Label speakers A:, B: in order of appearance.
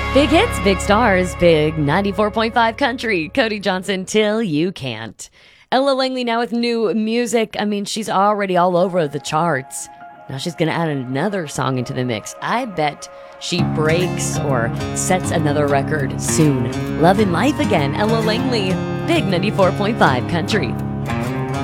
A: Big hits, big stars, big 94.5 country. Cody Johnson, Till You Can't. Ella Langley now with new music. I mean, she's already all over the charts. Now she's going to add another song into the mix. I bet she breaks or sets another record soon. Love and Life Again, Ella Langley, big 94.5 country.